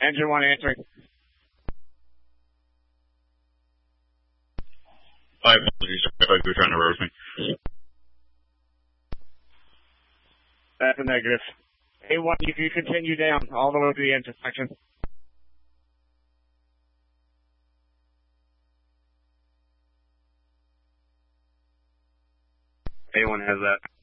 Engine 1 answering. My apologies, I thought you were trying to roast me. That's a negative. A1, you can continue down all the way to the intersection. A1 has that.